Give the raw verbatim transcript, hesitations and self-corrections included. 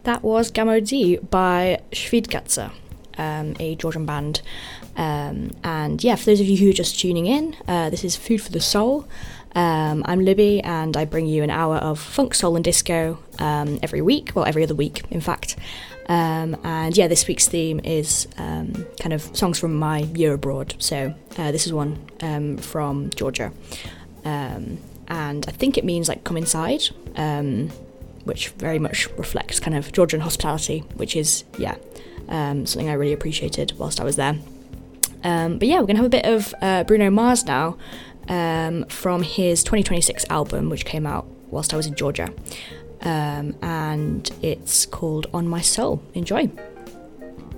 that was Gamodi by Schwidkatze, um, a Georgian band. Um, and yeah, for those of you who are just tuning in, uh, this is Food for the Soul. Um, I'm Libby, and I bring you an hour of funk, soul and disco um, every week, well, every other week, in fact. Um, and yeah, this week's theme is um, kind of songs from my year abroad. So uh, this is one um, from Georgia. Um, and I think it means like come inside, um, which very much reflects kind of Georgian hospitality, which is, yeah, um, something I really appreciated whilst I was there. Um, but yeah, we're going to have a bit of uh, Bruno Mars now um, from his twenty twenty-six album, which came out whilst I was in Georgia. Um, and it's called On My Soul. Enjoy.